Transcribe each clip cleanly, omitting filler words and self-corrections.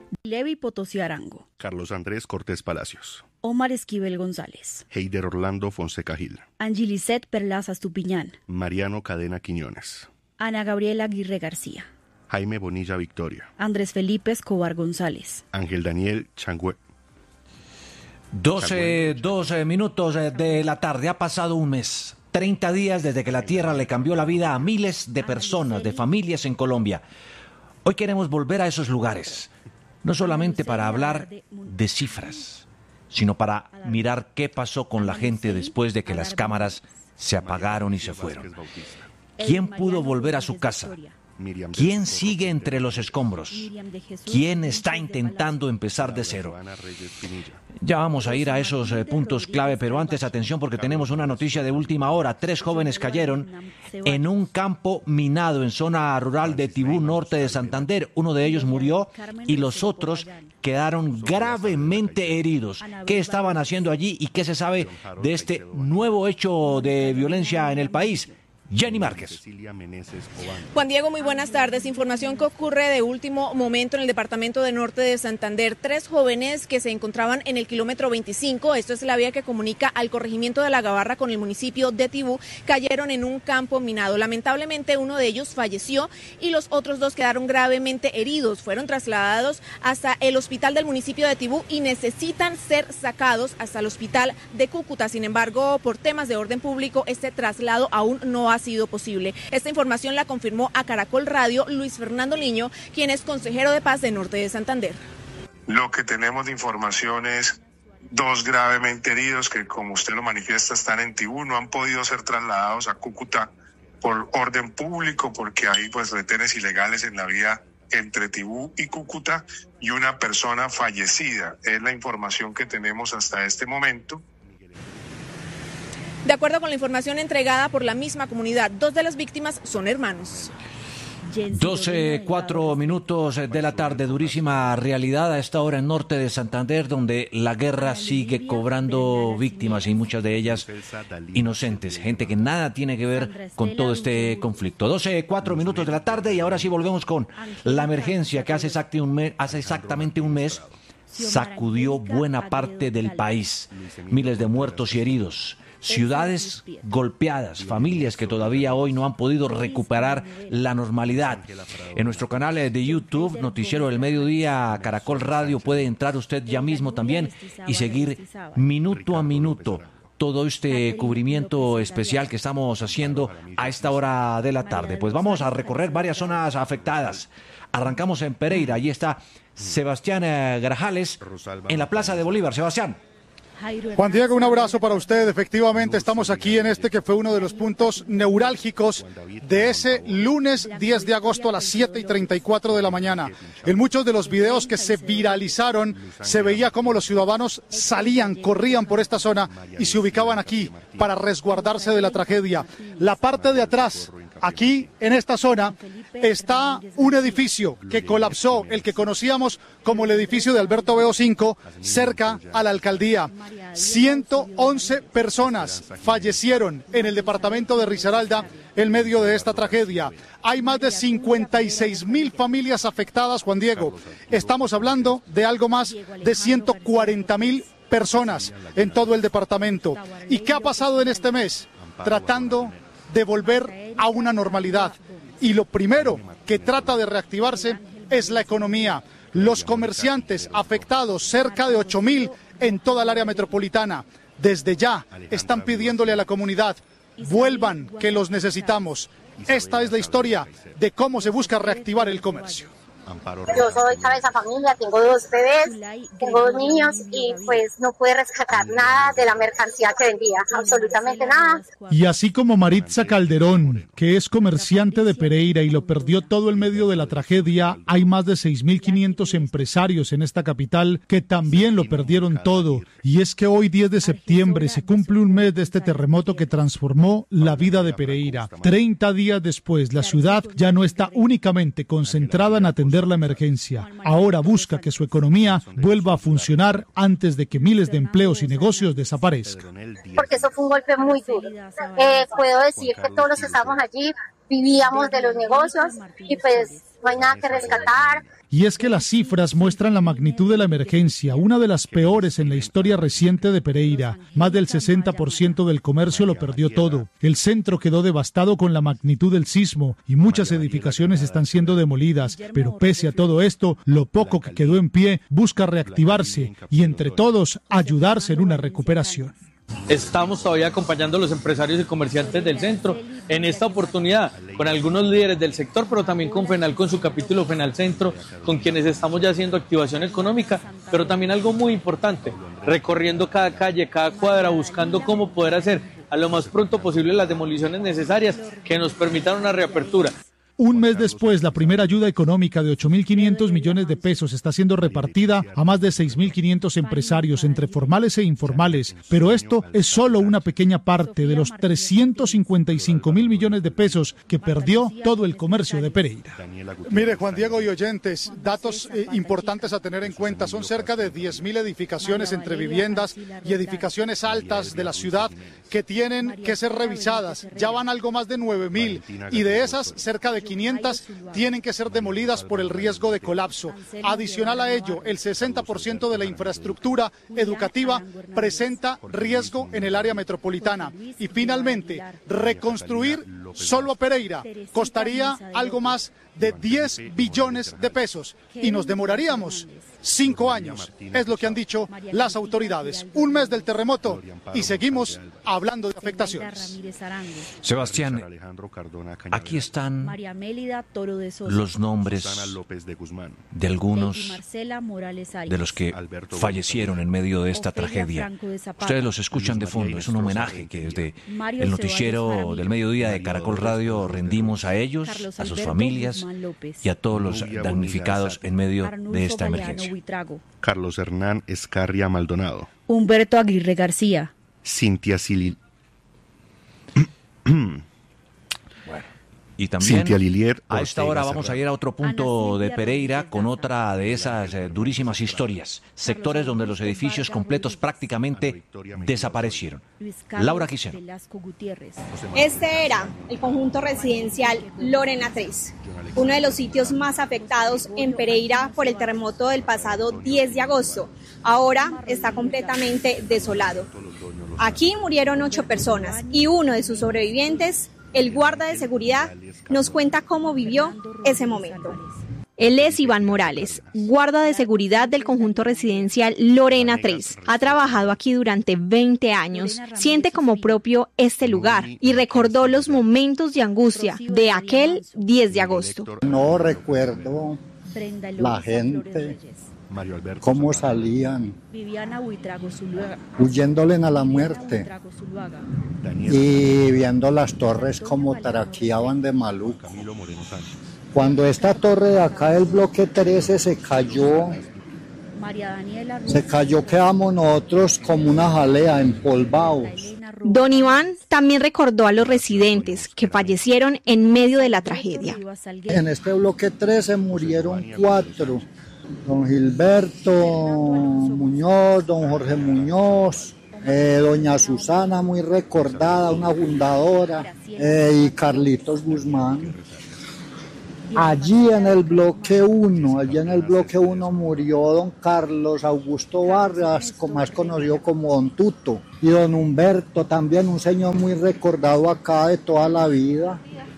Levi Potosí Arango, Carlos Andrés Cortés Palacios, Omar Esquivel González, Heider Orlando Fonseca Gil, Angilisset Perlaza Estupiñán, Mariano Cadena Quiñones, Ana Gabriela Aguirre García, Jaime Bonilla Victoria, Andrés Felipe Escobar González, Ángel Daniel Changüe. 12 minutos de la tarde, ha pasado un mes, 30 días desde que la tierra le cambió la vida a miles de personas, de familias en Colombia. Hoy queremos volver a esos lugares, no solamente para hablar de cifras, sino para mirar qué pasó con la gente después de que las cámaras se apagaron y se fueron. ¿Quién pudo volver a su casa? ¿Quién sigue entre los escombros? ¿Quién está intentando empezar de cero? Ya vamos a ir a esos puntos clave, pero antes atención porque tenemos una noticia de última hora. 3 jóvenes cayeron en un campo minado en zona rural de Tibú, norte de Santander. Uno de ellos murió y los otros quedaron gravemente heridos. ¿Qué estaban haciendo allí y qué se sabe de este nuevo hecho de violencia en el país? Jenny Márquez. Juan Diego, muy buenas tardes. Información que ocurre de último momento en el departamento de Norte de Santander. 3 jóvenes que se encontraban en el kilómetro 25, esto es la vía que comunica al corregimiento de La Gabarra con el municipio de Tibú, cayeron en un campo minado. Lamentablemente uno de ellos falleció y los otros 2 quedaron gravemente heridos. Fueron trasladados hasta el hospital del municipio de Tibú y necesitan ser sacados hasta el hospital de Cúcuta. Sin embargo, por temas de orden público, este traslado aún no ha sido posible. Esta información la confirmó a Caracol Radio Luis Fernando Niño, quien es consejero de paz de Norte de Santander. Lo que tenemos de información es 2 gravemente heridos que, como usted lo manifiesta, están en Tibú, no han podido ser trasladados a Cúcuta por orden público porque hay pues retenes ilegales en la vía entre Tibú y Cúcuta, y una persona fallecida. Es la información que tenemos hasta este momento. De acuerdo con la información entregada por la misma comunidad, 2 de las víctimas son hermanos. 4 minutos de la tarde, durísima realidad a esta hora en Norte de Santander, donde la guerra sigue cobrando víctimas y muchas de ellas inocentes, gente que nada tiene que ver con todo este conflicto. 4 minutos de la tarde y ahora sí volvemos con la emergencia que hace exactamente un mes sacudió buena parte del país. Miles de muertos y heridos. Ciudades golpeadas, familias que todavía hoy no han podido recuperar la normalidad. En nuestro canal de YouTube, Noticiero del Mediodía, Caracol Radio, puede entrar usted ya mismo también y seguir minuto a minuto todo este cubrimiento especial que estamos haciendo a esta hora de la tarde. Pues vamos a recorrer varias zonas afectadas. Arrancamos en Pereira, allí está Sebastián Grajales en la Plaza de Bolívar. Sebastián. Juan Diego, un abrazo para usted. Efectivamente, estamos aquí en este que fue uno de los puntos neurálgicos de ese lunes 10 de agosto a las 7:34 de la mañana. En muchos de los videos que se viralizaron, se veía cómo los ciudadanos salían, corrían por esta zona y se ubicaban aquí para resguardarse de la tragedia. La parte de atrás, aquí en esta zona, está un edificio que colapsó, el que conocíamos como el edificio de Alberto Beo 5, cerca a la alcaldía. 111 personas fallecieron en el departamento de Risaralda en medio de esta tragedia. Hay más de 56.000 familias afectadas, Juan Diego. Estamos hablando de algo más de 140.000 personas en todo el departamento. ¿Y qué ha pasado en este mes? Tratando de volver a una normalidad. Y lo primero que trata de reactivarse es la economía. Los comerciantes afectados, cerca de 8.000 en toda el área metropolitana, desde ya están pidiéndole a la comunidad, vuelvan, que los necesitamos. Esta es la historia de cómo se busca reactivar el comercio. Yo soy cabeza familia, tengo 2 bebés, tengo 2 niños y pues no pude rescatar nada de la mercancía que vendía, absolutamente nada. Y así como Maritza Calderón, que es comerciante de Pereira y lo perdió todo en medio de la tragedia, hay más de 6.500 empresarios en esta capital que también lo perdieron todo. Y es que hoy 10 de septiembre se cumple un mes de este terremoto que transformó la vida de Pereira. 30 días después, la ciudad ya no está únicamente concentrada en atender la emergencia. Ahora busca que su economía vuelva a funcionar antes de que miles de empleos y negocios desaparezcan. Porque eso fue un golpe muy duro. Puedo decir que todos los que estamos allí vivíamos de los negocios y pues no hay nada que rescatar. Y es que las cifras muestran la magnitud de la emergencia, una de las peores en la historia reciente de Pereira. Más del 60% del comercio lo perdió todo. El centro quedó devastado con la magnitud del sismo y muchas edificaciones están siendo demolidas. Pero pese a todo esto, lo poco que quedó en pie busca reactivarse y entre todos ayudarse en una recuperación. Estamos todavía acompañando a los empresarios y comerciantes del centro en esta oportunidad, con algunos líderes del sector, pero también con FENAL, con su capítulo FENAL Centro, con quienes estamos ya haciendo activación económica, pero también algo muy importante, recorriendo cada calle, cada cuadra, buscando cómo poder hacer a lo más pronto posible las demoliciones necesarias que nos permitan una reapertura. Un mes después, la primera ayuda económica de 8.500 millones de pesos está siendo repartida a más de 6.500 empresarios, entre formales e informales. Pero esto es solo una pequeña parte de los 355.000 millones de pesos que perdió todo el comercio de Pereira. Mire, Juan Diego y oyentes, datos importantes a tener en cuenta. Son cerca de 10.000 edificaciones entre viviendas y edificaciones altas de la ciudad que tienen que ser revisadas. Ya van algo más de 9.000 y de esas, cerca de 500 tienen que ser demolidas por el riesgo de colapso. Adicional a ello, el 60% de la infraestructura educativa presenta riesgo en el área metropolitana. Y finalmente, reconstruir solo a Pereira costaría algo más de 10 billones de pesos y nos demoraríamos 5 años, es lo que han dicho las autoridades. Un mes del terremoto y seguimos hablando de afectaciones. Sebastián, aquí están los nombres de algunos de los que fallecieron en medio de esta tragedia. Ustedes los escuchan de fondo, es un homenaje que desde el noticiero del mediodía de Caracol Radio rendimos a ellos, a sus familias y a todos los damnificados en medio de esta emergencia. Carlos Hernán Escarria Maldonado. Humberto Aguirre García. Cintia Silil. Y también Cintia Lilier a esta hora Ortega vamos a Serrano. ir a otro punto de Pereira con otra de esas durísimas historias. Sectores donde los edificios completos prácticamente desaparecieron. Laura Quiseno. Este era el conjunto residencial Lorena 3, uno de los sitios más afectados en Pereira por el terremoto del pasado 10 de agosto. Ahora está completamente desolado. Aquí murieron 8 personas y uno de sus sobrevivientes, el guarda de seguridad, nos cuenta cómo vivió ese momento. Él es Iván Morales, guarda de seguridad del conjunto residencial Lorena 3. Ha trabajado aquí durante 20 años, siente como propio este lugar y recordó los momentos de angustia de aquel 10 de agosto. No recuerdo la gente, cómo salían, huyéndole a la muerte y viendo las torres como taraqueaban de maluco. Cuando esta torre de acá del bloque 13 se cayó, quedamos nosotros como una jalea, empolvados. Don Iván también recordó a los residentes que fallecieron en medio de la tragedia. En este bloque 13 murieron 4. Don Gilberto Muñoz, don Jorge Muñoz, doña Susana, muy recordada, una fundadora, y Carlitos Guzmán. Allí en el bloque 1 murió don Carlos Augusto Vargas, más conocido como don Tuto, y don Humberto, también un señor muy recordado acá de toda la vida.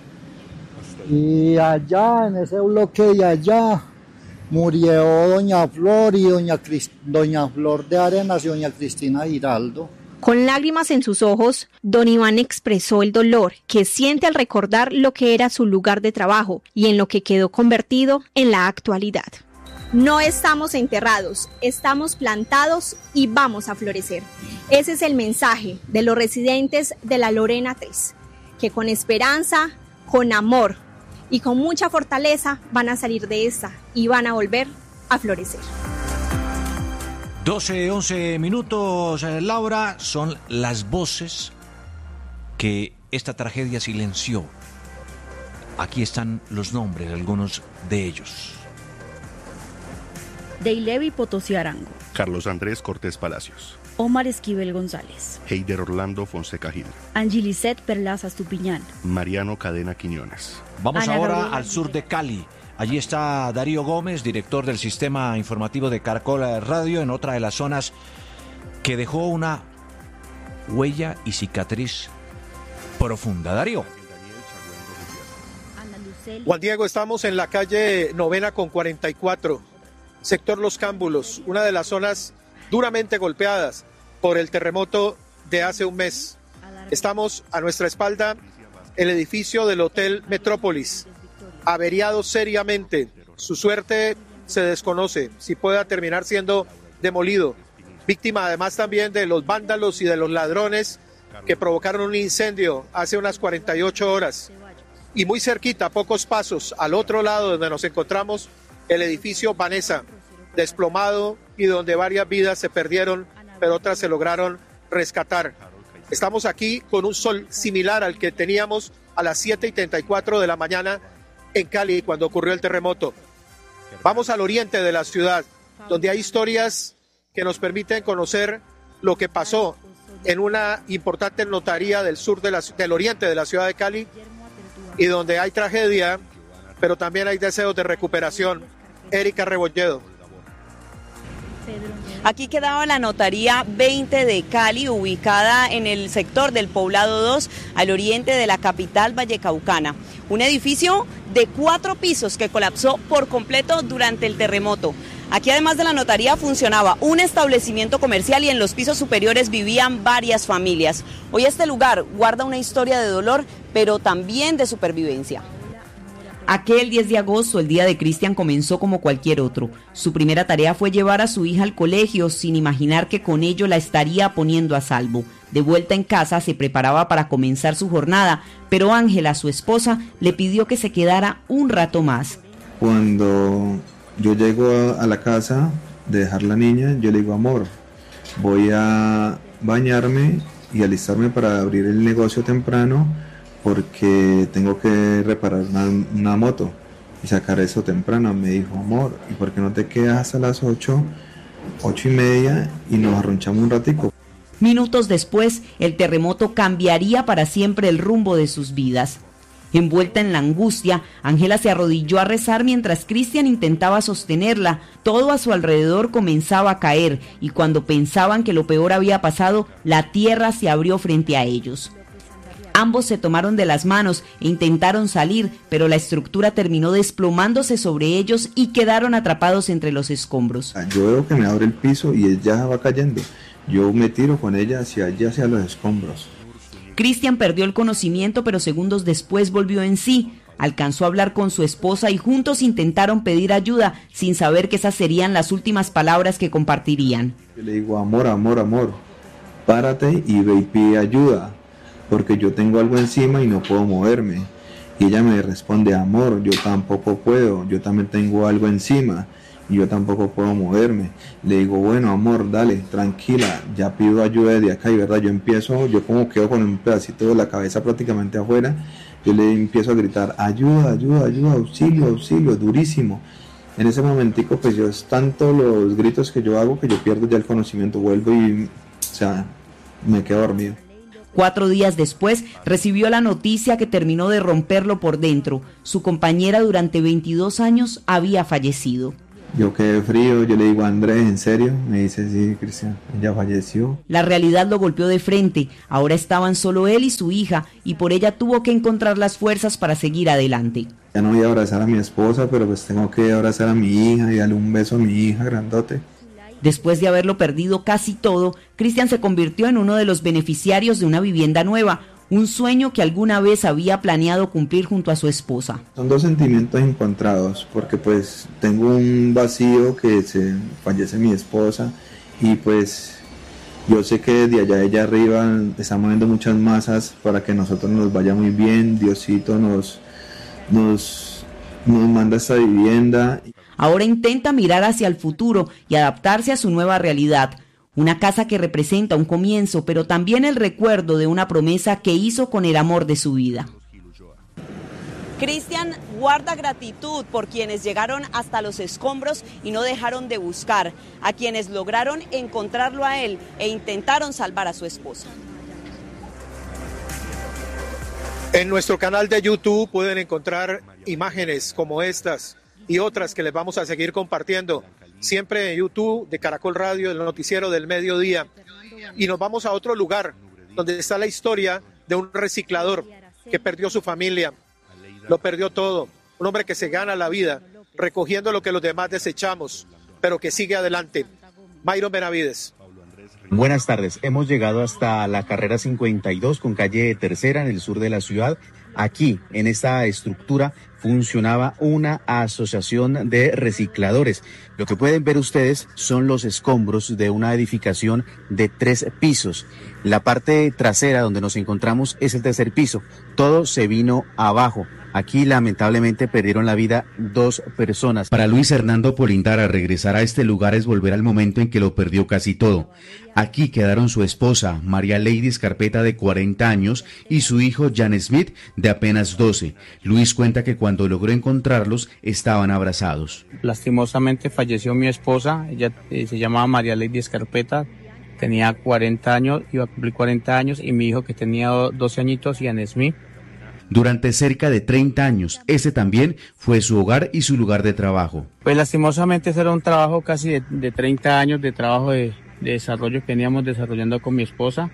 Y allá, en ese bloque de allá, murió doña Flor y doña Flor de Arenas y doña Cristina Giraldo. Con lágrimas en sus ojos, don Iván expresó el dolor que siente al recordar lo que era su lugar de trabajo y en lo que quedó convertido en la actualidad. No estamos enterrados, estamos plantados y vamos a florecer. Ese es el mensaje de los residentes de la Lorena 3, que con esperanza, con amor y con mucha fortaleza van a salir de esta y van a volver a florecer. 11 minutos, Laura, son las voces que esta tragedia silenció. Aquí están los nombres de algunos de ellos. Deilevi Potosí Arango. Carlos Andrés Cortés Palacios. Omar Esquivel González. Heider Orlando Fonseca Gil. Angilisset Perlaza Estupiñán. Mariano Cadena Quiñones. Vamos Ana ahora Gabriela al sur de Cali, Allí está Darío Gómez, director del sistema informativo de Caracol Radio, en otra de las zonas que dejó una huella y cicatriz profunda. Darío. Juan Diego, estamos en la calle 9ª con 44, sector Los Cámbulos, una de las zonas duramente golpeadas por el terremoto de hace un mes. Estamos a nuestra espalda el edificio del Hotel Metrópolis, averiado seriamente. Su suerte se desconoce, si pueda terminar siendo demolido. Víctima además también de los vándalos y de los ladrones que provocaron un incendio hace unas 48 horas. Y muy cerquita, a pocos pasos, al otro lado donde nos encontramos, el edificio Vanessa, desplomado y donde varias vidas se perdieron, pero otras se lograron rescatar. Estamos aquí con un sol similar al que teníamos a las 7:34 de la mañana en Cali cuando ocurrió el terremoto. Vamos al oriente de la ciudad, donde hay historias que nos permiten conocer lo que pasó en una importante notaría del sur del oriente de la ciudad de Cali, y donde hay tragedia, pero también hay deseos de recuperación. Erika Rebolledo. Aquí quedaba la notaría 20 de Cali, ubicada en el sector del Poblado 2, al oriente de la capital vallecaucana. Un edificio de 4 pisos que colapsó por completo durante el terremoto. Aquí, además de la notaría, funcionaba un establecimiento comercial y en los pisos superiores vivían varias familias. Hoy este lugar guarda una historia de dolor, pero también de supervivencia. Aquel 10 de agosto, el día de Cristian, comenzó como cualquier otro. Su primera tarea fue llevar a su hija al colegio, sin imaginar que con ello la estaría poniendo a salvo. De vuelta en casa, se preparaba para comenzar su jornada, pero Ángela, su esposa, le pidió que se quedara un rato más. Cuando yo llego a la casa de dejar la niña, yo le digo, amor, voy a bañarme y alistarme para abrir el negocio temprano porque tengo que reparar una moto y sacar eso temprano. Me dijo, amor, ¿y por qué no te quedas hasta las 8:30 y nos arronchamos un ratico? Minutos después, el terremoto cambiaría para siempre el rumbo de sus vidas. Envuelta en la angustia, Ángela se arrodilló a rezar mientras Cristian intentaba sostenerla. Todo a su alrededor comenzaba a caer y cuando pensaban que lo peor había pasado, la tierra se abrió frente a ellos. Ambos se tomaron de las manos e intentaron salir, pero la estructura terminó desplomándose sobre ellos y quedaron atrapados entre los escombros. Yo veo que me abre el piso y ella va cayendo. Yo me tiro con ella hacia allá, hacia los escombros. Cristian perdió el conocimiento, pero segundos después volvió en sí. Alcanzó a hablar con su esposa y juntos intentaron pedir ayuda, sin saber que esas serían las últimas palabras que compartirían. Yo le digo, amor, amor, amor, párate y ve y pide ayuda, porque yo tengo algo encima y no puedo moverme. Y ella me responde, amor, yo tampoco puedo, yo también tengo algo encima y yo tampoco puedo moverme. Le digo, bueno, amor, dale, tranquila, ya pido ayuda desde acá. Y verdad, yo como quedo con un pedacito de la cabeza prácticamente afuera, yo le empiezo a gritar, ayuda, ayuda, ayuda, auxilio, auxilio, durísimo. En ese momentico, pues yo es tanto los gritos que yo hago que yo pierdo ya el conocimiento, vuelvo y, me quedo dormido. 4 días después, recibió la noticia que terminó de romperlo por dentro. Su compañera durante 22 años había fallecido. Yo quedé frío, yo le digo, Andrés, ¿en serio? Me dice, sí, Cristian, ella falleció. La realidad lo golpeó de frente. Ahora estaban solo él y su hija, y por ella tuvo que encontrar las fuerzas para seguir adelante. Ya no voy a abrazar a mi esposa, pero pues tengo que abrazar a mi hija y darle un beso a mi hija grandote. Después de haberlo perdido casi todo, Cristian se convirtió en uno de los beneficiarios de una vivienda nueva, un sueño que alguna vez había planeado cumplir junto a su esposa. Son 2 sentimientos encontrados, porque pues tengo un vacío que se fallece mi esposa y pues yo sé que desde allá arriba están moviendo muchas masas para que nosotros nos vaya muy bien. Diosito nos manda esta vivienda. Ahora intenta mirar hacia el futuro y adaptarse a su nueva realidad. Una casa que representa un comienzo, pero también el recuerdo de una promesa que hizo con el amor de su vida. Cristian guarda gratitud por quienes llegaron hasta los escombros y no dejaron de buscar, a quienes lograron encontrarlo a él e intentaron salvar a su esposa. En nuestro canal de YouTube pueden encontrar imágenes como estas y otras que les vamos a seguir compartiendo, siempre en YouTube de Caracol Radio, el noticiero del mediodía. Y nos vamos a otro lugar, donde está la historia de un reciclador que perdió su familia, lo perdió todo, un hombre que se gana la vida recogiendo lo que los demás desechamos, pero que sigue adelante. Mayron Benavides. Buenas tardes, hemos llegado hasta la carrera 52 con calle Tercera en el sur de la ciudad. Aquí, en esta estructura, funcionaba una asociación de recicladores. Lo que pueden ver ustedes son los escombros de una edificación de 3 pisos. La parte trasera donde nos encontramos es el tercer piso. Todo se vino abajo. Aquí lamentablemente perdieron la vida 2 personas. Para Luis Hernando Polindara, regresar a este lugar es volver al momento en que lo perdió casi todo. Aquí quedaron su esposa, María Lady Escarpeta, de 40 años, y su hijo, Jan Smith, de apenas 12. Luis cuenta que cuando logró encontrarlos, estaban abrazados. Lastimosamente falleció mi esposa, ella se llamaba María Lady Escarpeta, tenía 40 años, iba a cumplir 40 años, y mi hijo que tenía 12 añitos, Jan Smith. Durante cerca de 30 años, ese también fue su hogar y su lugar de trabajo. Pues lastimosamente ese era un trabajo casi de 30 años de trabajo de desarrollo que veníamos desarrollando con mi esposa,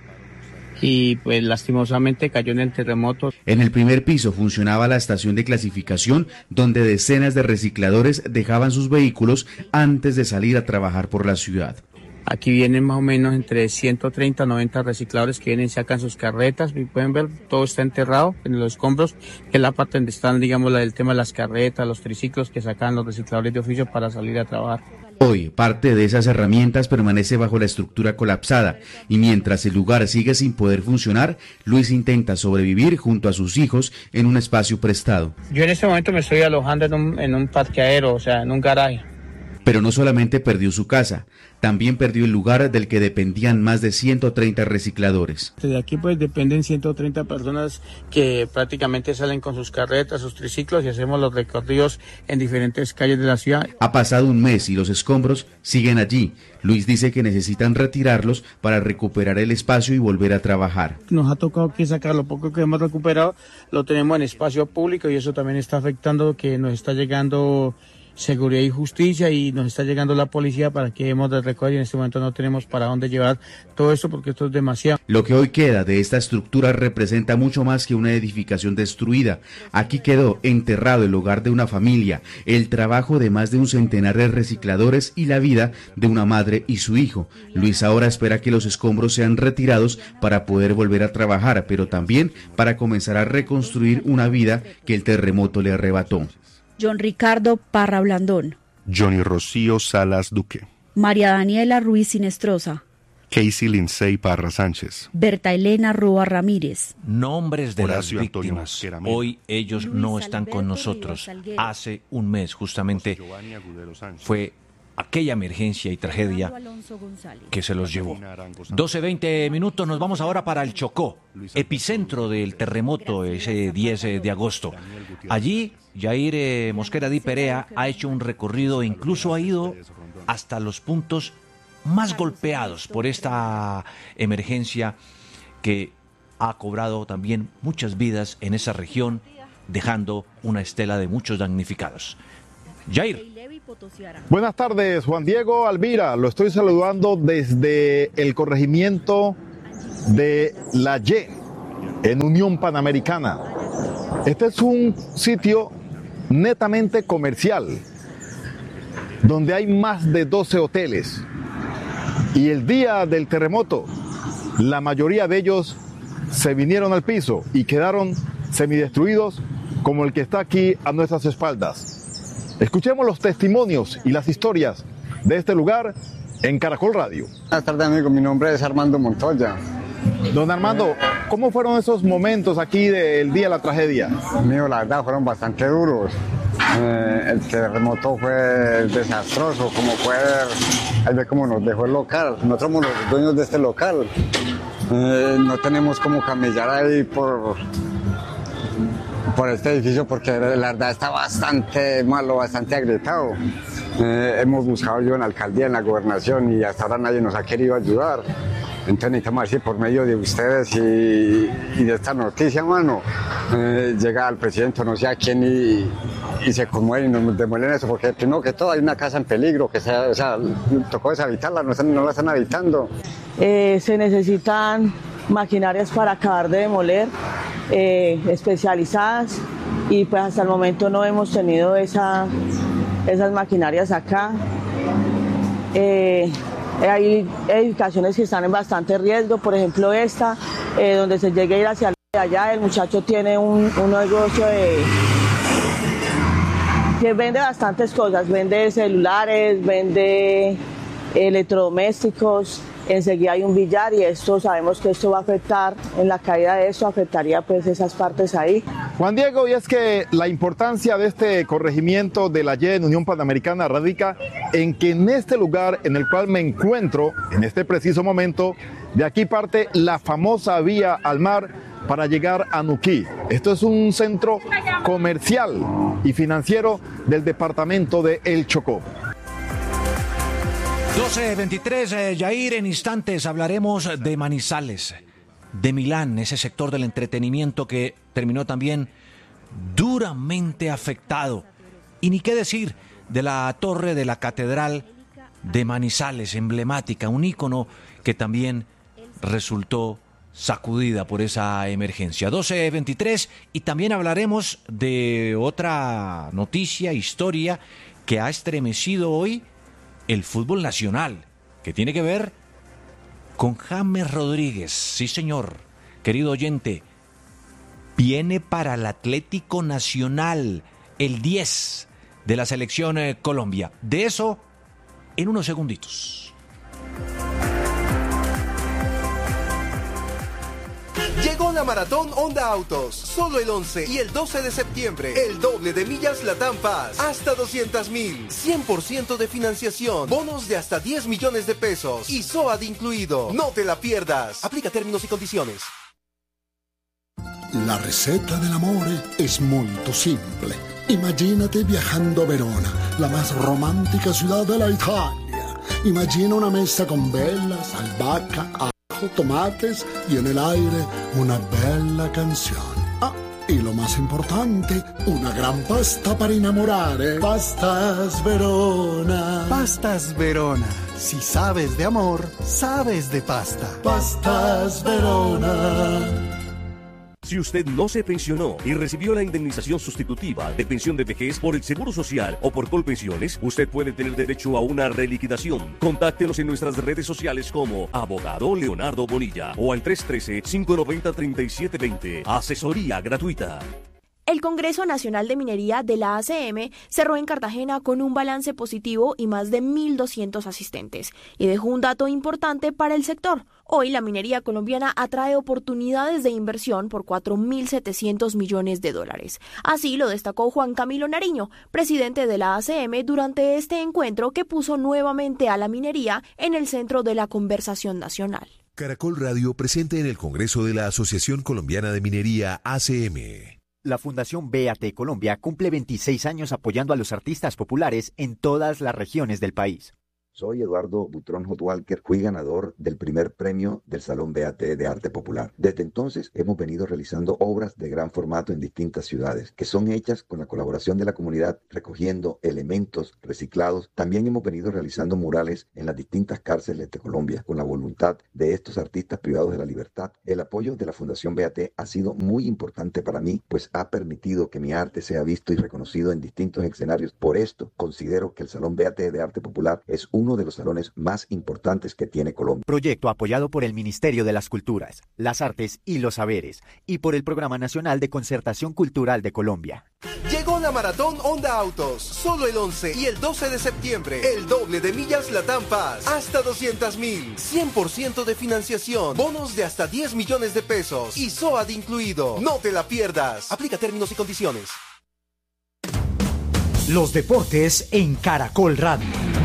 y pues lastimosamente cayó en el terremoto. En el primer piso funcionaba la estación de clasificación, donde decenas de recicladores dejaban sus vehículos antes de salir a trabajar por la ciudad. Aquí vienen más o menos entre 130 a 90 recicladores que vienen y sacan sus carretas, y pueden ver, todo está enterrado en los escombros, que es la parte donde están, digamos, el tema de las carretas, los triciclos que sacan los recicladores de oficio para salir a trabajar. Hoy, parte de esas herramientas permanece bajo la estructura colapsada, y mientras el lugar sigue sin poder funcionar, Luis intenta sobrevivir junto a sus hijos en un espacio prestado. Yo en este momento me estoy alojando en un parqueadero, o sea, en un garaje. Pero no solamente perdió su casa, también perdió el lugar del que dependían más de 130 recicladores. De aquí pues dependen 130 personas que prácticamente salen con sus carretas, sus triciclos, y hacemos los recorridos en diferentes calles de la ciudad. Ha pasado un mes y los escombros siguen allí. Luis dice que necesitan retirarlos para recuperar el espacio y volver a trabajar. Nos ha tocado que sacar lo poco que hemos recuperado, lo tenemos en espacio público, y eso también está afectando que nos está llegando Seguridad y Justicia, y nos está llegando la policía para que hemos de recoger, y en este momento no tenemos para dónde llevar todo esto porque esto es demasiado. Lo que hoy queda de esta estructura representa mucho más que una edificación destruida. Aquí quedó enterrado el hogar de una familia, el trabajo de más de un centenar de recicladores y la vida de una madre y su hijo. Luis ahora espera que los escombros sean retirados para poder volver a trabajar, pero también para comenzar a reconstruir una vida que el terremoto le arrebató. John Ricardo Parra Blandón. Johnny Rocío Salas Duque. María Daniela Ruiz Sinestrosa. Casey Lindsay Parra Sánchez. Berta Elena Roa Ramírez. Nombres de Horacio las Antonio víctimas. Mosquera Melo. Hoy ellos Luis no están Alberto con nosotros. Rivera Salguero. Hace un mes justamente fue aquella emergencia y tragedia que se los llevó. 12:20 minutos, nos vamos ahora para el Chocó, epicentro del terremoto ese 10 de agosto. Allí, Jair Mosquera Di Perea ha hecho un recorrido e incluso ha ido hasta los puntos más golpeados por esta emergencia que ha cobrado también muchas vidas en esa región, dejando una estela de muchos damnificados. Jair. Buenas tardes, Juan Diego, Alvira. Lo estoy saludando desde el corregimiento de La Y, en Unión Panamericana. Este es un sitio netamente comercial, donde hay más de 12 hoteles. Y el día del terremoto, la mayoría de ellos se vinieron al piso y quedaron semidestruidos, como el que está aquí a nuestras espaldas. Escuchemos los testimonios y las historias de este lugar en Caracol Radio. Buenas tardes, amigo. Mi nombre es Armando Montoya. Don Armando, ¿cómo fueron esos momentos aquí del día de la tragedia? Amigo, la verdad fueron bastante duros. El terremoto fue desastroso, como puede ver. Ahí ve cómo nos dejó el local. Nosotros somos los dueños de este local. No tenemos cómo camellar ahí por este edificio porque la verdad está bastante malo, bastante agrietado. Hemos buscado yo en la alcaldía, en la gobernación, y hasta ahora nadie nos ha querido ayudar. Entonces necesitamos decir por medio de ustedes y de esta noticia, mano, llega al presidente, no sé a quién, y se conmueven y nos demuelen eso, porque primero que todo hay una casa en peligro, que tocó deshabitarla, no la están habitando. Se necesitan maquinarias para acabar de demoler, especializadas, y pues hasta el momento no hemos tenido esas maquinarias acá. Hay edificaciones que están en bastante riesgo, por ejemplo esta, donde se llegue a ir hacia allá. El muchacho tiene un negocio que vende bastantes cosas, vende celulares, vende electrodomésticos. Enseguida hay un billar y sabemos que esto va a afectar, en la caída de esto afectaría pues esas partes ahí. Juan Diego, y es que la importancia de este corregimiento de la Y en Unión Panamericana radica en que en este lugar en el cual me encuentro, en este preciso momento, de aquí parte la famosa vía al mar para llegar a Nuquí. Esto es un centro comercial y financiero del departamento de El Chocó. 12:23, Yair, en instantes hablaremos de Manizales, de Milán, ese sector del entretenimiento que terminó también duramente afectado. Y ni qué decir de la torre de la Catedral de Manizales, emblemática, un ícono que también resultó sacudida por esa emergencia. 12:23, y también hablaremos de otra noticia, historia que ha estremecido hoy el fútbol nacional, que tiene que ver con James Rodríguez. Sí, señor, querido oyente, viene para el Atlético Nacional, el 10 de la selección Colombia. De eso en unos segunditos. Llegó la Maratón Honda Autos, solo el 11 y el 12 de septiembre, el doble de millas Latam Paz, hasta 200,000, 100% de financiación, bonos de hasta 10 millones de pesos y SOAT incluido. No te la pierdas, aplica términos y condiciones. La receta dell'amore es muy simple. Imagínate viajando a Verona, la más romántica ciudad de la Italia. Imagina una mesa con velas, albahaca, tomates y en el aire una bella canción. Ah, y lo más importante, una gran pasta para enamorare. Pastas Verona. Pastas Verona. Si sabes de amor, sabes de pasta. Pastas Verona. Si usted no se pensionó y recibió la indemnización sustitutiva de pensión de vejez por el Seguro Social o por Colpensiones, usted puede tener derecho a una reliquidación. Contáctenos en nuestras redes sociales como Abogado Leonardo Bonilla o al 313-590-3720. Asesoría gratuita. El Congreso Nacional de Minería de la ACM cerró en Cartagena con un balance positivo y más de 1.200 asistentes, y dejó un dato importante para el sector. Hoy la minería colombiana atrae oportunidades de inversión por $4.700 millones. Así lo destacó Juan Camilo Nariño, presidente de la ACM, durante este encuentro que puso nuevamente a la minería en el centro de la conversación nacional. Caracol Radio presente en el Congreso de la Asociación Colombiana de Minería ACM. La Fundación BAT Colombia cumple 26 años apoyando a los artistas populares en todas las regiones del país. Soy Eduardo Butrón Hot Walker, fui ganador del primer premio del Salón BAT de Arte Popular. Desde entonces hemos venido realizando obras de gran formato en distintas ciudades, que son hechas con la colaboración de la comunidad, recogiendo elementos reciclados. También hemos venido realizando murales en las distintas cárceles de Colombia, con la voluntad de estos artistas privados de la libertad. El apoyo de la Fundación BAT ha sido muy importante para mí, pues ha permitido que mi arte sea visto y reconocido en distintos escenarios. Por esto, considero que el Salón BAT de Arte Popular es uno de los salones más importantes que tiene Colombia. Proyecto apoyado por el Ministerio de las Culturas, las Artes y los Saberes y por el Programa Nacional de Concertación Cultural de Colombia. Llegó la Maratón Honda Autos, solo el 11 y el 12 de septiembre, el doble de millas Latam Paz, hasta 200,000, 100% de financiación, bonos de hasta 10 millones de pesos y SOAT incluido. No te la pierdas, aplica términos y condiciones. Los deportes en Caracol Radio.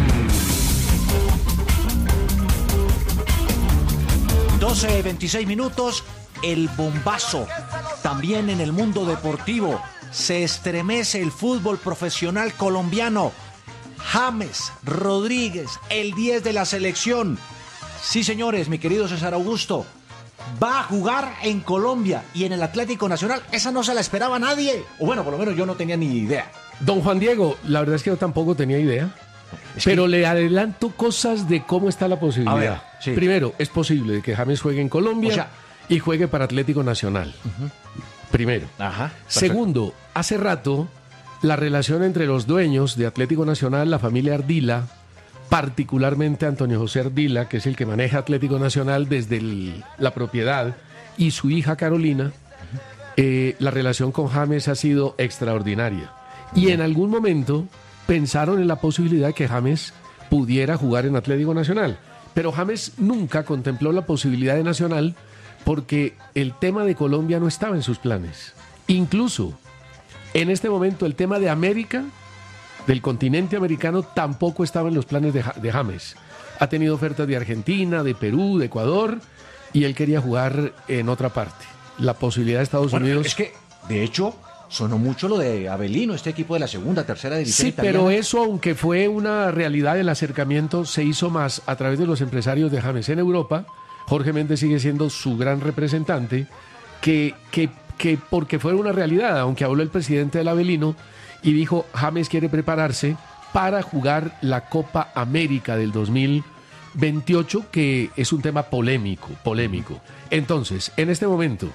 12:26 minutos, el bombazo. También en el mundo deportivo se estremece el fútbol profesional colombiano. James Rodríguez, el 10 de la selección. Sí, señores, mi querido César Augusto, va a jugar en Colombia y en el Atlético Nacional. Esa no se la esperaba nadie. O bueno, por lo menos yo no tenía ni idea. Don Juan Diego, la verdad es que yo tampoco tenía idea, pero le adelanto cosas de cómo está la posibilidad. A ver, sí. Primero, es posible que James juegue en Colombia y juegue para Atlético Nacional. Primero. Ajá. Segundo, hace rato la relación entre los dueños de Atlético Nacional, la familia Ardila, particularmente Antonio José Ardila, que es el que maneja Atlético Nacional desde la propiedad, y su hija Carolina, la relación con James ha sido extraordinaria. Y en algún momento pensaron en la posibilidad de que James pudiera jugar en Atlético Nacional. Pero James nunca contempló la posibilidad de Nacional porque el tema de Colombia no estaba en sus planes. Incluso en este momento el tema de América, del continente americano, tampoco estaba en los planes de James. Ha tenido ofertas de Argentina, de Perú, de Ecuador, y él quería jugar en otra parte. La posibilidad de Estados Unidos... Es que, de hecho, sonó mucho lo de Avelino, este equipo de la segunda, tercera división italiana. Pero eso, aunque fue una realidad, el acercamiento se hizo más a través de los empresarios de James en Europa. Jorge Méndez sigue siendo su gran representante, que porque fue una realidad, aunque habló el presidente del Avelino y dijo, James quiere prepararse para jugar la Copa América del 2028, que es un tema polémico. Entonces, en este momento,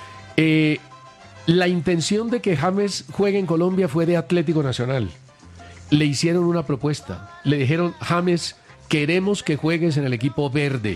la intención de que James juegue en Colombia fue de Atlético Nacional. Le hicieron una propuesta. Le dijeron, James, queremos que juegues en el equipo verde.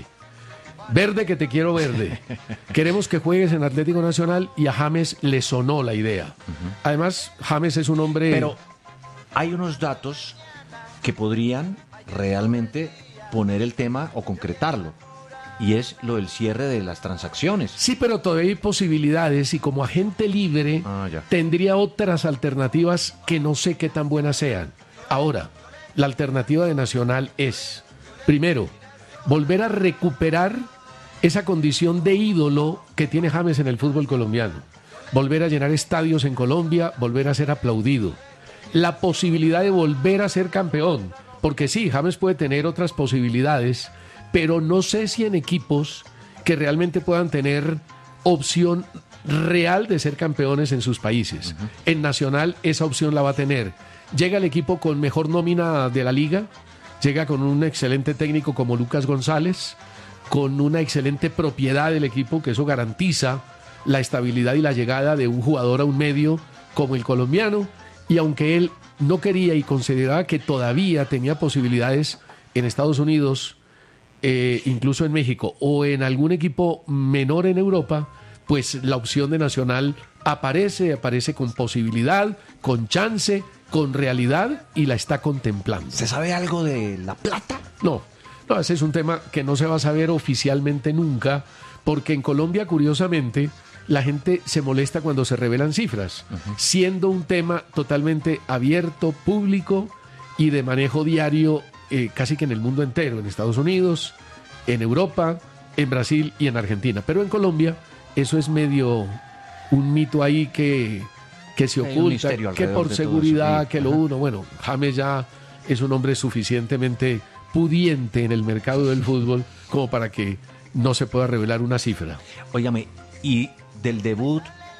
Verde que te quiero verde. Queremos que juegues en Atlético Nacional, y a James le sonó la idea. Además, James es un hombre... Pero hay unos datos que podrían realmente poner el tema o concretarlo. Y es lo del cierre de las transacciones. Sí, pero todavía hay posibilidades, y como agente libre tendría otras alternativas que no sé qué tan buenas sean. Ahora, la alternativa de Nacional es, primero, volver a recuperar esa condición de ídolo que tiene James en el fútbol colombiano. Volver a llenar estadios en Colombia, volver a ser aplaudido. La posibilidad de volver a ser campeón, porque sí, James puede tener otras posibilidades, pero no sé si en equipos que realmente puedan tener opción real de ser campeones en sus países. En Nacional esa opción la va a tener. Llega el equipo con mejor nómina de la liga, llega con un excelente técnico como Lucas González, con una excelente propiedad del equipo, que eso garantiza la estabilidad y la llegada de un jugador a un medio como el colombiano, y aunque él no quería y consideraba que todavía tenía posibilidades en Estados Unidos, incluso en México o en algún equipo menor en Europa, pues la opción de Nacional aparece con posibilidad, con chance, con realidad, y la está contemplando. ¿Se sabe algo de La Plata? No, ese es un tema que no se va a saber oficialmente nunca, porque en Colombia, curiosamente, la gente se molesta cuando se revelan cifras, siendo un tema totalmente abierto, público y de manejo diario, casi que en el mundo entero, en Estados Unidos, en Europa, en Brasil y en Argentina. Pero en Colombia eso es medio un mito ahí que se oculta, que por seguridad, que lo uno. Bueno, James ya es un hombre suficientemente pudiente en el mercado del fútbol como para que no se pueda revelar una cifra. Óigame, ¿y del debut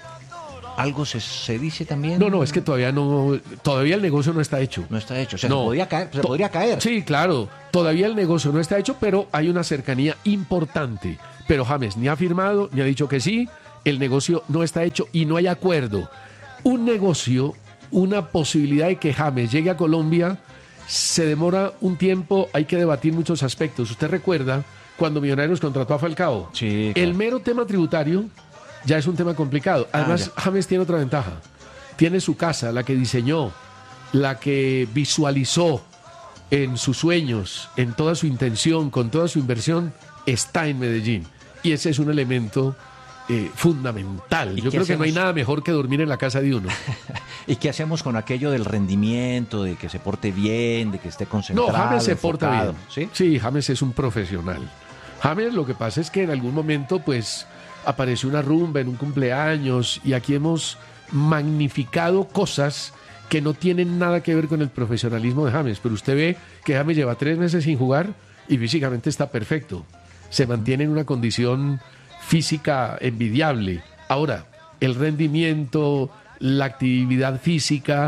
algo se dice también? No, es que todavía el negocio no está hecho. No está hecho, o sea, se podría caer. Sí, claro, todavía el negocio no está hecho, pero hay una cercanía importante. Pero James ni ha firmado, ni ha dicho que sí, el negocio no está hecho y no hay acuerdo. Un negocio, una posibilidad de que James llegue a Colombia, se demora un tiempo, hay que debatir muchos aspectos. Usted recuerda cuando Millonarios contrató a Falcao. Sí, claro. El mero tema tributario ya es un tema complicado. Además, James tiene otra ventaja. Tiene su casa, la que diseñó, la que visualizó en sus sueños, en toda su intención, con toda su inversión, está en Medellín. Y ese es un elemento fundamental. Yo creo que no hay nada mejor que dormir en la casa de uno. ¿Y qué hacemos con aquello del rendimiento, de que se porte bien, de que esté concentrado? No, James se enfocado, porta bien. Sí, James es un profesional. James, lo que pasa es que en algún momento, pues, apareció una rumba en un cumpleaños, y aquí hemos magnificado cosas que no tienen nada que ver con el profesionalismo de James. Pero usted ve que James lleva 3 meses sin jugar y físicamente está perfecto. Se mantiene en una condición física envidiable. Ahora, el rendimiento, la actividad física,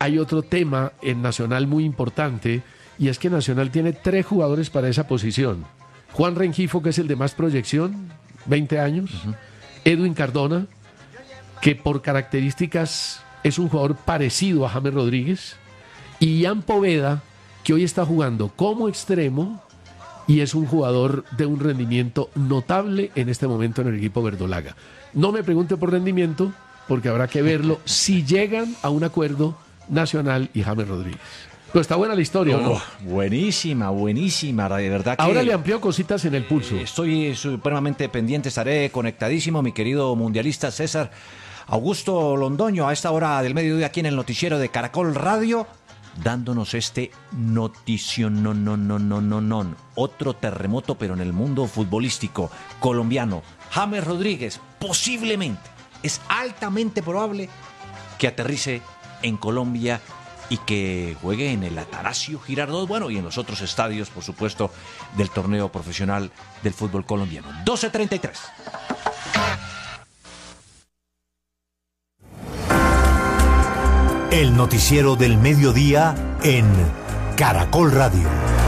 hay otro tema en Nacional muy importante, y es que Nacional tiene 3 jugadores para esa posición. Juan Rengifo, que es el de más proyección, 20 años. Edwin Cardona, que por características es un jugador parecido a James Rodríguez. Y Ian Poveda, que hoy está jugando como extremo y es un jugador de un rendimiento notable en este momento en el equipo verdolaga. No me pregunte por rendimiento, porque habrá que verlo si llegan a un acuerdo Nacional y James Rodríguez. Pero está buena la historia, ¿no? Buenísima, de verdad que... Ahora le amplió cositas en el pulso. Estoy supremamente pendiente, estaré conectadísimo, mi querido mundialista César Augusto Londoño, a esta hora del mediodía aquí en el noticiero de Caracol Radio, dándonos este notición, no. Otro terremoto, pero en el mundo futbolístico colombiano. James Rodríguez, posiblemente, es altamente probable que aterrice en Colombia y que juegue en el Atanasio Girardot, bueno, y en los otros estadios, por supuesto, del torneo profesional del fútbol colombiano. 12:33. El noticiero del mediodía en Caracol Radio.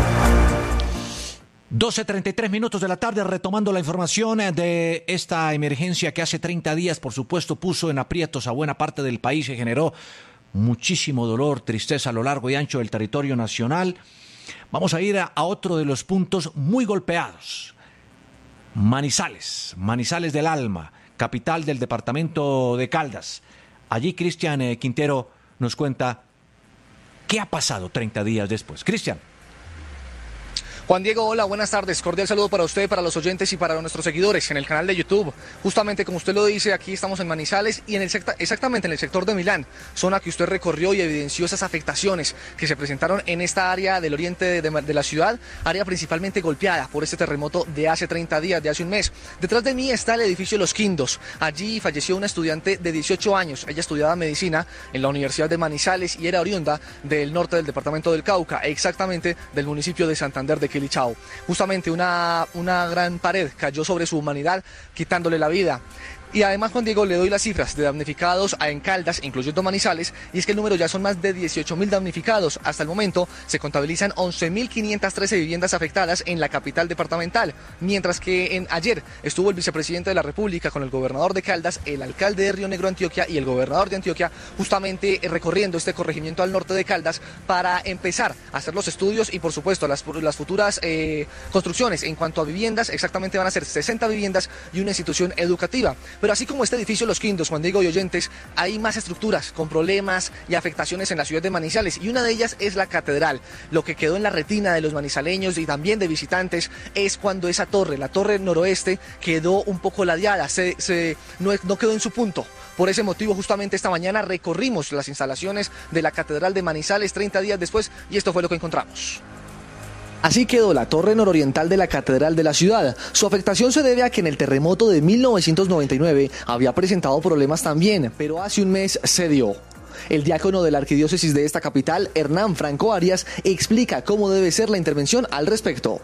12:33 minutos de la tarde, retomando la información de esta emergencia que hace 30 días, por supuesto, puso en aprietos a buena parte del país y generó muchísimo dolor, tristeza a lo largo y ancho del territorio nacional. Vamos a ir a otro de los puntos muy golpeados. Manizales del Alma, capital del departamento de Caldas. Allí Cristian Quintero nos cuenta qué ha pasado 30 días después. Cristian. Juan Diego, hola, buenas tardes. Cordial saludo para usted, para los oyentes y para nuestros seguidores en el canal de YouTube. Justamente como usted lo dice, aquí estamos en Manizales y exactamente en el sector de Milán, zona que usted recorrió y evidenció esas afectaciones que se presentaron en esta área del oriente de la ciudad, área principalmente golpeada por este terremoto de hace 30 días, de hace un mes. Detrás de mí está el edificio Los Quindos. Allí falleció una estudiante de 18 años. Ella estudiaba medicina en la Universidad de Manizales y era oriunda del norte del departamento del Cauca, exactamente del municipio de Santander de Quilichao. Justamente una gran pared cayó sobre su humanidad, quitándole la vida. Y además, Juan Diego, le doy las cifras de damnificados en Caldas, incluyendo Manizales, y es que el número ya son más de 18.000 damnificados. Hasta el momento se contabilizan 11.513 viviendas afectadas en la capital departamental, mientras que ayer estuvo el vicepresidente de la República con el gobernador de Caldas, el alcalde de Río Negro, Antioquia, y el gobernador de Antioquia, justamente recorriendo este corregimiento al norte de Caldas para empezar a hacer los estudios y, por supuesto, las futuras construcciones en cuanto a viviendas. Exactamente van a ser 60 viviendas y una institución educativa. Pero así como este edificio Los Quindos, Juan Diego y oyentes, hay más estructuras con problemas y afectaciones en la ciudad de Manizales, y una de ellas es la catedral. Lo que quedó en la retina de los manizaleños y también de visitantes es cuando esa torre, la torre noroeste, quedó un poco ladeada, no quedó en su punto. Por ese motivo, justamente esta mañana recorrimos las instalaciones de la catedral de Manizales 30 días después, y esto fue lo que encontramos. Así quedó la torre nororiental de la catedral de la ciudad. Su afectación se debe a que en el terremoto de 1999 había presentado problemas también, pero hace un mes cedió. El diácono de la arquidiócesis de esta capital, Hernán Franco Arias, explica cómo debe ser la intervención al respecto.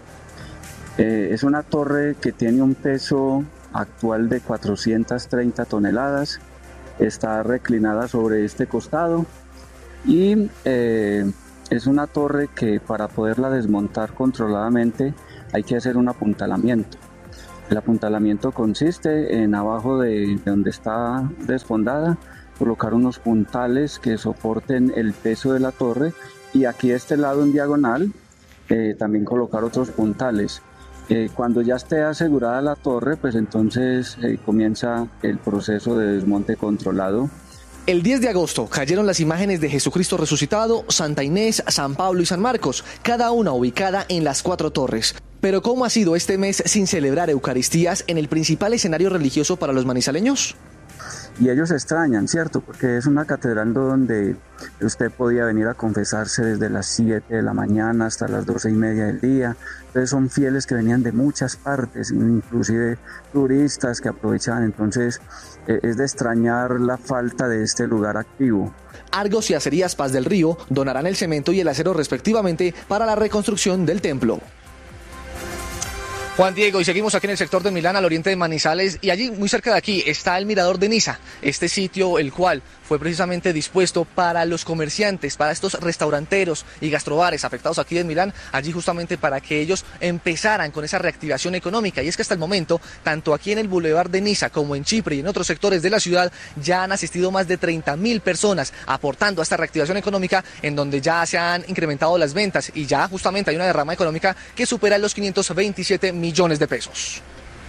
Es una torre que tiene un peso actual de 430 toneladas, está reclinada sobre este costado y es una torre que para poderla desmontar controladamente hay que hacer un apuntalamiento. El apuntalamiento consiste en abajo de donde está desfondada colocar unos puntales que soporten el peso de la torre, y aquí de este lado en diagonal también colocar otros puntales. Cuando ya esté asegurada la torre, pues entonces comienza el proceso de desmonte controlado. El 10 de agosto cayeron las imágenes de Jesucristo resucitado, Santa Inés, San Pablo y San Marcos, cada una ubicada en las 4 torres. Pero ¿cómo ha sido este mes sin celebrar Eucaristías en el principal escenario religioso para los manizaleños? Y ellos extrañan, ¿cierto? Porque es una catedral donde usted podía venir a confesarse desde las 7 de la mañana hasta las 12:30 del día. Entonces son fieles que venían de muchas partes, inclusive turistas que aprovechaban. Entonces es de extrañar la falta de este lugar activo. Argos y Acerías Paz del Río donarán el cemento y el acero respectivamente para la reconstrucción del templo. Juan Diego, y seguimos aquí en el sector de Milán, al oriente de Manizales, y allí, muy cerca de aquí, está el Mirador de Niza, este sitio el cual fue precisamente dispuesto para los comerciantes, para estos restauranteros y gastrobares afectados aquí en Milán, allí justamente para que ellos empezaran con esa reactivación económica. Y es que hasta el momento, tanto aquí en el Boulevard de Niza como en Chipre y en otros sectores de la ciudad, ya han asistido más de 30.000 personas aportando a esta reactivación económica, en donde ya se han incrementado las ventas y ya justamente hay una derrama económica que supera los 527 millones de pesos.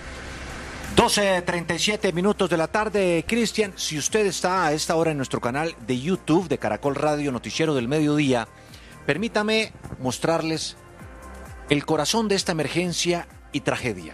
12:37 minutos de la tarde. Cristian, si usted está a esta hora en nuestro canal de YouTube de Caracol Radio Noticiero del Mediodía, permítame mostrarles el corazón de esta emergencia y tragedia.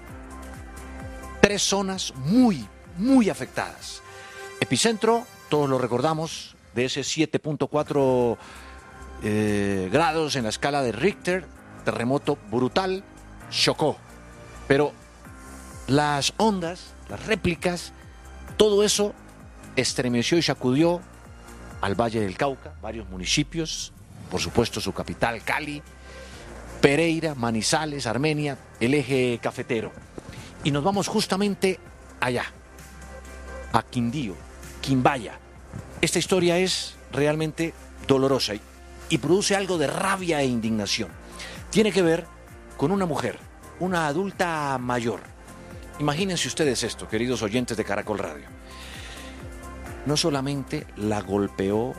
3 zonas muy afectadas. Epicentro, todos lo recordamos, de ese 7.4 grados en la escala de Richter, terremoto brutal, chocó. Pero las ondas, las réplicas, todo eso estremeció y sacudió al Valle del Cauca, varios municipios, por supuesto su capital Cali, Pereira, Manizales, Armenia, el eje cafetero. Y nos vamos justamente allá, a Quindío, Quimbaya. Esta historia es realmente dolorosa y produce algo de rabia e indignación. Tiene que ver con una mujer, una adulta mayor. Imagínense ustedes esto, queridos oyentes de Caracol Radio. No solamente la golpeó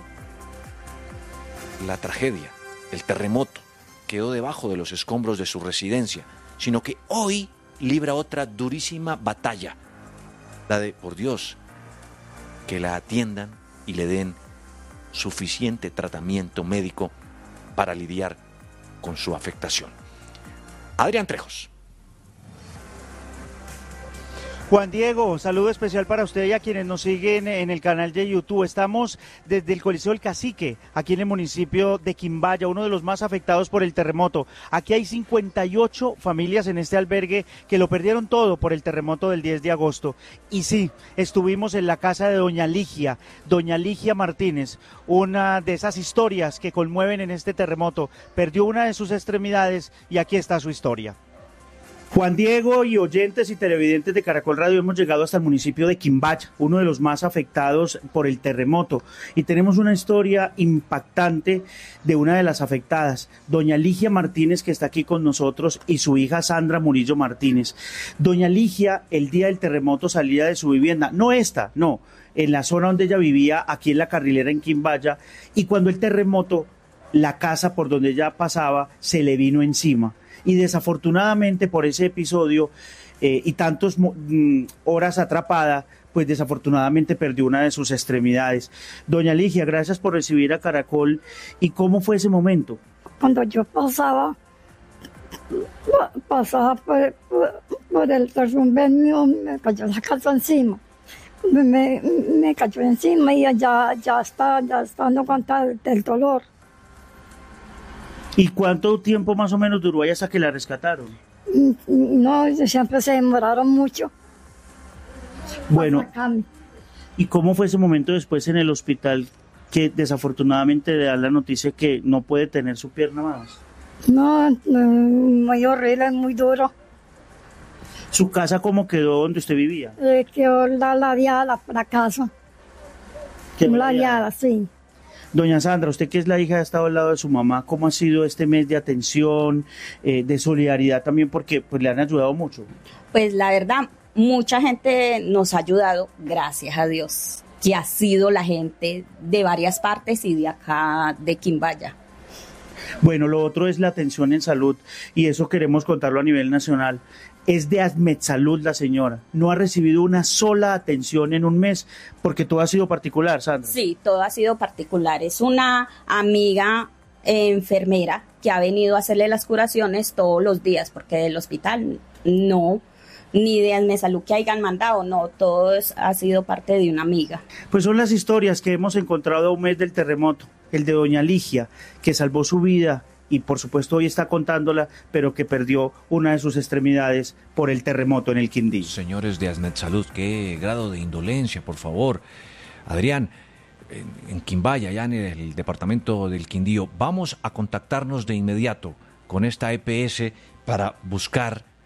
la tragedia, el terremoto, quedó debajo de los escombros de su residencia, sino que hoy libra otra durísima batalla, la de, por Dios, que la atiendan y le den suficiente tratamiento médico para lidiar con su afectación. Adrián Trejos. Juan Diego, saludo especial para usted y a quienes nos siguen en el canal de YouTube. Estamos desde el Coliseo del Cacique, aquí en el municipio de Quimbaya, uno de los más afectados por el terremoto. Aquí hay 58 familias en este albergue que lo perdieron todo por el terremoto del 10 de agosto. Y sí, estuvimos en la casa de doña Ligia Martínez, una de esas historias que conmueven en este terremoto. Perdió una de sus extremidades y aquí está su historia. Juan Diego y oyentes y televidentes de Caracol Radio, hemos llegado hasta el municipio de Quimbaya, uno de los más afectados por el terremoto, y tenemos una historia impactante de una de las afectadas, doña Ligia Martínez, que está aquí con nosotros, y su hija Sandra Murillo Martínez. Doña Ligia, el día del terremoto salía de su vivienda, en la zona donde ella vivía, aquí en la Carrilera en Quimbaya, y cuando el terremoto, la casa por donde ella pasaba, se le vino encima. Y desafortunadamente por ese episodio y tantas horas atrapada, pues desafortunadamente perdió una de sus extremidades. Doña Ligia, gracias por recibir a Caracol. ¿Y cómo fue ese momento? Cuando yo pasaba por el terrumbeo, me cayó la casa encima. Me cayó encima y ya está dando cuenta del dolor. ¿Y cuánto tiempo más o menos duró ahí hasta que la rescataron? No, siempre se demoraron mucho. Bueno, ¿y cómo fue ese momento después en el hospital que desafortunadamente le dan la noticia que no puede tener su pierna más? No, muy horrible, muy duro. ¿Su casa cómo quedó donde usted vivía? Quedó ladeada la casa. Ladeada, sí. Doña Sandra, usted que es la hija, ha estado al lado de su mamá, ¿cómo ha sido este mes de atención, de solidaridad también? Porque pues le han ayudado mucho. Pues la verdad, mucha gente nos ha ayudado, gracias a Dios, que ha sido la gente de varias partes y de acá de Quimbaya. Bueno, lo otro es la atención en salud y eso queremos contarlo a nivel nacional. Es de Asmedsalud la señora, no ha recibido una sola atención en un mes, porque todo ha sido particular, Sandra. Sí, todo ha sido particular. Es una amiga enfermera que ha venido a hacerle las curaciones todos los días, porque del hospital no, ni de Asmedsalud que hayan mandado, no, todo ha sido parte de una amiga. Pues son las historias que hemos encontrado a un mes del terremoto, el de doña Ligia, que salvó su vida, y por supuesto hoy está contándola, pero que perdió una de sus extremidades por el terremoto en el Quindío. Señores de Asmedsalud, qué grado de indolencia, por favor. Adrián, en Quimbaya, ya en el departamento del Quindío, vamos a contactarnos de inmediato con esta EPS para buscar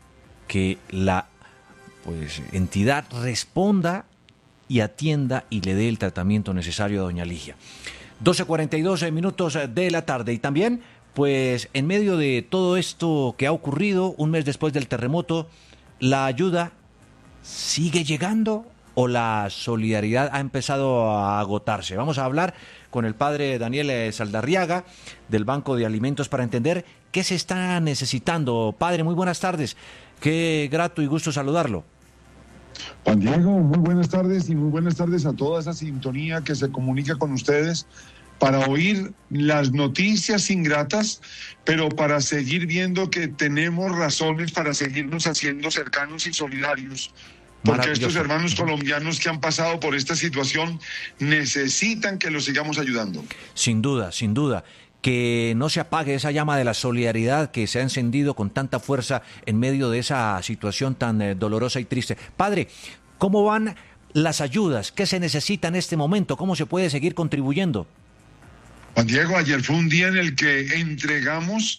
que la entidad responda y atienda y le dé el tratamiento necesario a doña Ligia. 12:42 minutos de la tarde. Y también, pues, en medio de todo esto que ha ocurrido, un mes después del terremoto, ¿la ayuda sigue llegando o la solidaridad ha empezado a agotarse? Vamos a hablar con el padre Daniel Saldarriaga del Banco de Alimentos para entender qué se está necesitando. Padre, muy buenas tardes. Qué grato y gusto saludarlo. Juan Diego, muy buenas tardes y muy buenas tardes a toda esa sintonía que se comunica con ustedes para oír las noticias ingratas, pero para seguir viendo que tenemos razones para seguirnos haciendo cercanos y solidarios. Porque estos hermanos colombianos que han pasado por esta situación necesitan que los sigamos ayudando. Sin duda, sin duda. Que no se apague esa llama de la solidaridad que se ha encendido con tanta fuerza en medio de esa situación tan dolorosa y triste. Padre, ¿cómo van las ayudas? ¿Qué se necesita en este momento? ¿Cómo se puede seguir contribuyendo? Juan Diego, ayer fue un día en el que entregamos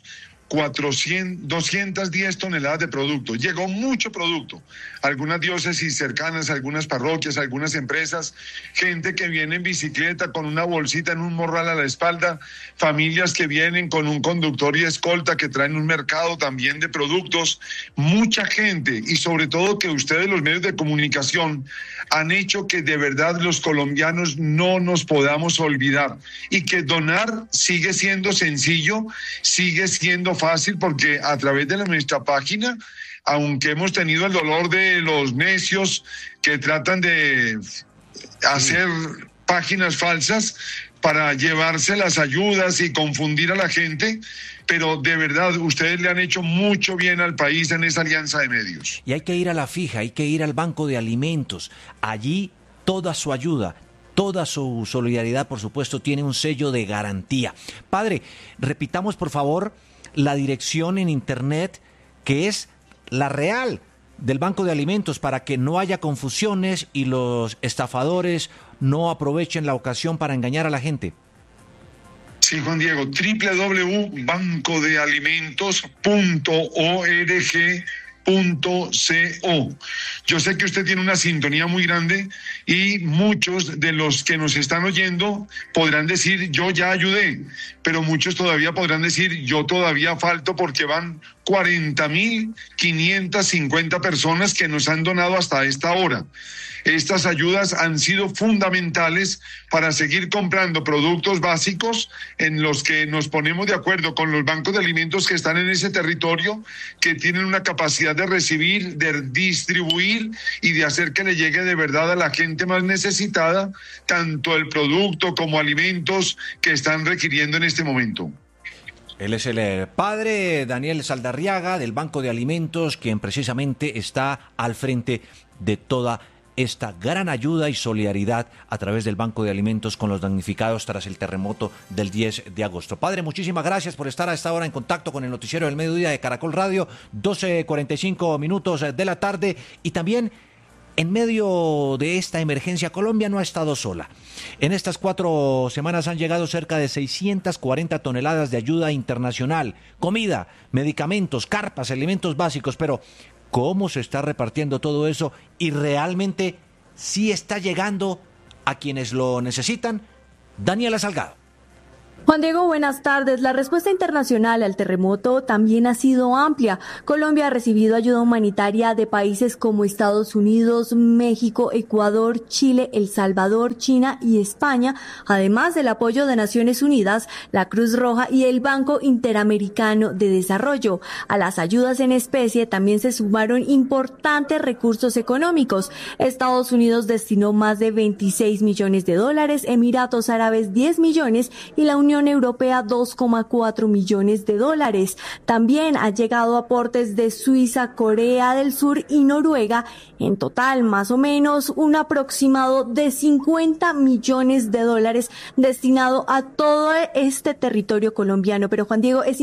210 toneladas de producto. Llegó mucho producto. Algunas diócesis cercanas, algunas parroquias, algunas empresas, gente que viene en bicicleta con una bolsita en un morral a la espalda, familias que vienen con un conductor y escolta que traen un mercado también de productos. Mucha gente y sobre todo que ustedes, los medios de comunicación, han hecho que de verdad los colombianos no nos podamos olvidar y que donar sigue siendo sencillo, sigue siendo fácil, porque a través de nuestra página, aunque hemos tenido el dolor de los necios que tratan de hacer páginas falsas para llevarse las ayudas y confundir a la gente, pero de verdad ustedes le han hecho mucho bien al país en esa alianza de medios. Y hay que ir a la fija, hay que ir al Banco de Alimentos. Allí toda su ayuda, toda su solidaridad, por supuesto, tiene un sello de garantía. Padre, repitamos por favor la dirección en internet, que es la real del Banco de Alimentos, para que no haya confusiones y los estafadores no aprovechen la ocasión para engañar a la gente. Sí, Juan Diego, www.bancodealimentos.org.co. Yo sé que usted tiene una sintonía muy grande y muchos de los que nos están oyendo podrán decir yo ya ayudé, pero muchos todavía podrán decir yo todavía falto, porque van 40.550 personas que nos han donado hasta esta hora. Estas ayudas han sido fundamentales para seguir comprando productos básicos en los que nos ponemos de acuerdo con los bancos de alimentos que están en ese territorio, que tienen una capacidad de recibir, de distribuir y de hacer que le llegue de verdad a la gente más necesitada, tanto el producto como alimentos que están requiriendo en este momento. Él es el padre Daniel Saldarriaga del Banco de Alimentos, quien precisamente está al frente de toda esta gran ayuda y solidaridad a través del Banco de Alimentos con los damnificados tras el terremoto del 10 de agosto. Padre, muchísimas gracias por estar a esta hora en contacto con el noticiero del mediodía de Caracol Radio, 12:45 minutos de la tarde. Y también, en medio de esta emergencia, Colombia no ha estado sola. En estas 4 semanas han llegado cerca de 640 toneladas de ayuda internacional, comida, medicamentos, carpas, alimentos básicos, pero ¿cómo se está repartiendo todo eso? ¿Y realmente sí está llegando a quienes lo necesitan? Daniela Salgado. Juan Diego, buenas tardes. La respuesta internacional al terremoto también ha sido amplia. Colombia ha recibido ayuda humanitaria de países como Estados Unidos, México, Ecuador, Chile, El Salvador, China y España, además del apoyo de Naciones Unidas, la Cruz Roja y el Banco Interamericano de Desarrollo. A las ayudas en especie también se sumaron importantes recursos económicos. Estados Unidos destinó más de $26 millones, Emiratos Árabes 10 millones y la Unión Europea $2,4 millones. También ha llegado aportes de Suiza, Corea del Sur y Noruega. En total, más o menos, un aproximado de $50 millones destinado a todo este territorio colombiano. Pero Juan Diego, es